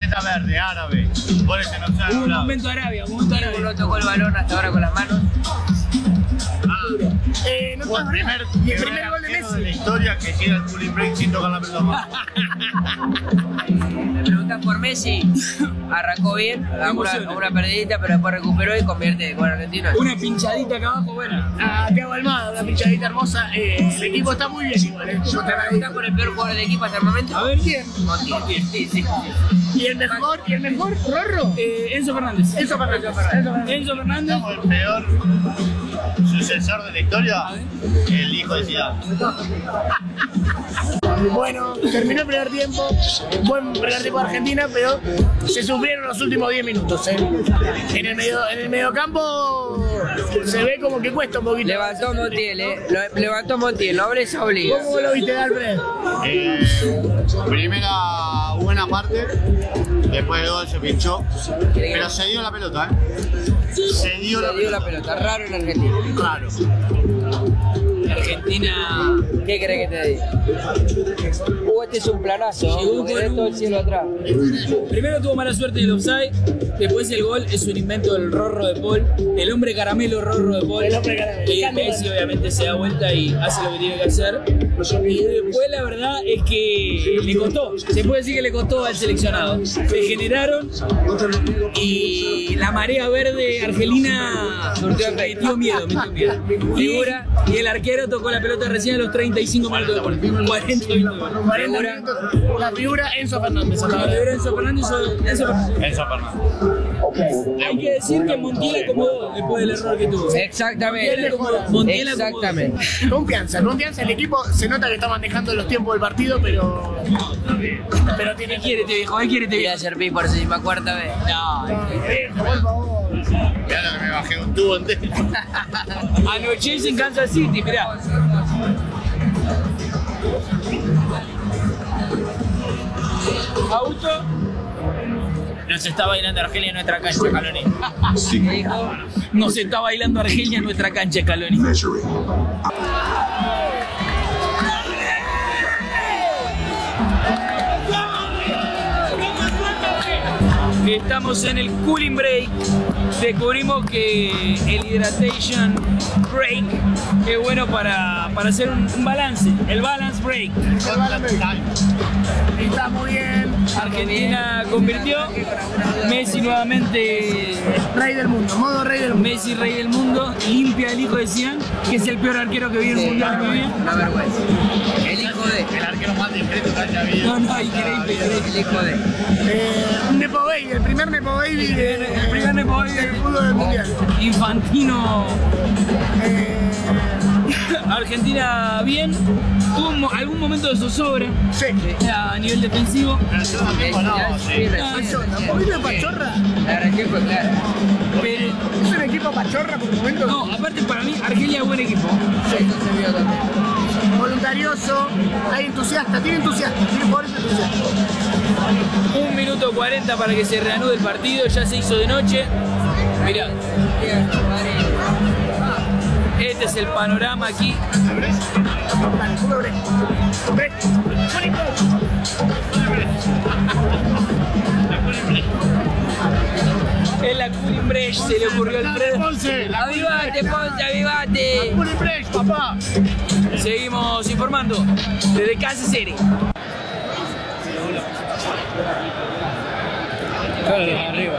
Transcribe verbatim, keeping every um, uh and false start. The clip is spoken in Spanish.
Camiseta verde, árabe. Por eso no sabe. Un momento Arabia, un momento Arabia. No tocó el balón hasta ahora con las manos. Eh, no Fue el primer, y el primer gol de arquero Messi. de la historia que llega al cooling break sin tocar la pelota más. Me preguntan por Messi. Arrancó bien, una, una perdidita, pero después recuperó y convierte con Argentina. Una pinchadita acá abajo, buena. Ah, Thiago Almada, una pinchadita hermosa. Eh, el equipo está muy bien igual. El equipo ¿Me está preguntan por el peor jugador del equipo hasta el momento? A ver quién. Montiel. Sí, sí. ¿Y el mejor? ¿Y el mejor? ¿Rorro? Eh, Enzo Fernández. Enzo Fernández. Enzo Fernández. Enzo Fernández. Somos el peor sucesor de la historia, el hijo de Zidane. Bueno, terminó el primer tiempo. Buen primer tiempo de Argentina, pero se sufrieron los últimos diez minutos. ¿eh? En el medio, en el mediocampo se ve como que cuesta un poquito. Levantó Montiel, eh. Lo, levantó Montiel, no abre esa obliga. ¿Cómo lo viste, Alfred? Eh, primera buena parte, después del gol se pinchó, pero se dio la pelota, ¿eh? Se dio, Se la, dio pelota. la pelota, raro en Argentina. Raro. Argentina. ¿Qué crees que te diga? Uh, este es un planazo, Llegó porque con tenés todo el un- cielo atrás. Primero tuvo mala suerte en el offside, después el gol es un invento del Rorro de Paul, el hombre caramelo Rorro de Paul. El hombre caramelo. Y Messi obviamente se da vuelta y hace lo que tiene que hacer. Y después la verdad es que le costó, se puede decir que le costó al seleccionado. Se generaron y la marea verde argelina metió miedo, metió miedo. Figura, y el arquero tocó la pelota recién a los treinta y cinco minutos de gol. cuarenta minutos. cuarenta Figura. minutos. La figura Enzo Fernández. La figura Enzo Fernández, Enzo Fernández. Enzo Fernández. Hay que decir que Montiel acomodó después del error que tuvo. Exactamente. Montiel acomodó. Exactamente. Confianza, confianza. El equipo se nota que está manejando los tiempos del partido, pero. Pero tiene ¿Qué quiere este viejo? ¿Qué quiere este Voy a viejo? servir por décima cuarta vez. No, Viejo, por favor. Mirá lo que me bajé un tubo entero. anoche en Kansas City, mirá. Auto. Nos está bailando Argelia en nuestra cancha, Scaloni. Nos está bailando Argelia en nuestra cancha, Scaloni. Estamos en el cooling break. Descubrimos que el hydration break es bueno para, para hacer un, un balance, el balance break. Está muy bien. Argentina convirtió, Messi nuevamente, Rey del mundo, modo rey del mundo. Messi rey del mundo, limpia el hijo de Zidane, que es el peor arquero que vi en el mundial de mi vida. Una vergüenza. El hijo de. El arquero más discreto que haya habido. No, no, increíble, increíble. El hijo de. Eh, un Nepo Baby, el primer Nepo Baby de- El primer Nepo Baby del fútbol del mundial. Infantino. Eh, Argentina bien, tuvo mo- algún momento de zozobra sí. a nivel defensivo. Pero el segundo tiempo no, sí. Pachorra, un poquito de pachorra. La reacción fue clara. Pero, Es un equipo pachorra por momentos. no, aparte para mí, Argelia es buen equipo. Sí, eso se vio también. Voluntarioso, hay entusiasta, tiene entusiasta, tiene jugadores entusiastas. Un minuto cuarenta para que se reanude el partido, ya se hizo de noche. Mirá, este es el panorama aquí. Dale, puro bre. Bre. En la cooling break se le ocurrió al Alfredo. Ponce, la ¡Avivate, Ponce, avivate! cooling break, papá. Seguimos informando desde Kansas City. Arriba.